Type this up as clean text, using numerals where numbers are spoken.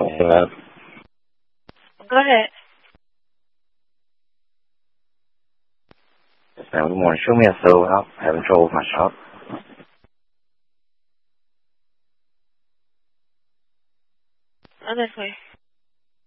Go ahead. Yes, ma'am. Good morning. Show me a soul out. Having trouble with my shop. Oh, this way.